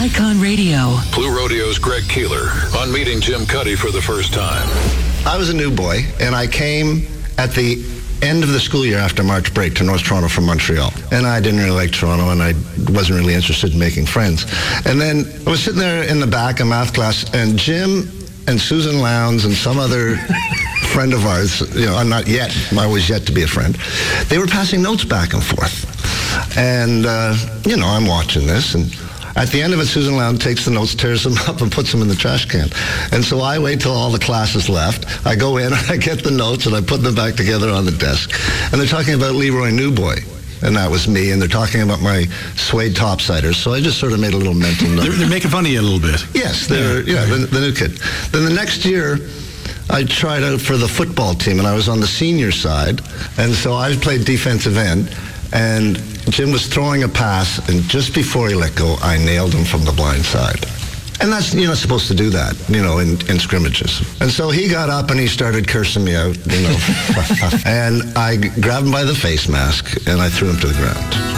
Icon Radio. Blue Rodeo's Greg Keeler on meeting Jim Cuddy for the first time. I was a new boy, and I came at the end of the school year after March break to North Toronto from Montreal. And I didn't really like Toronto, and I wasn't really interested in making friends. And then I was sitting there in the back of math class, and Jim and Susan Lowndes and some other friend of ours, I'm not yet, I was yet to be a friend, they were passing notes back and forth. And, I'm watching this, and at the end of it, Susan Lowndes takes the notes, tears them up, and puts them in the trash can. And so I wait till all the class is left. I go in, I get the notes, and I put them back together on the desk. And they're talking about Leroy Newboy. And that was me, and they're talking about my suede topsiders. So I just sort of made a little mental note. They're making fun of you a little bit. Yes, the new kid. Then the next year, I tried out for the football team, and I was on the senior side. And so I played defensive end, and Jim was throwing a pass, and just before he let go, I nailed him from the blind side. And that's, you're not supposed to do that, in scrimmages. And so he got up and he started cursing me out, And I grabbed him by the face mask and I threw him to the ground.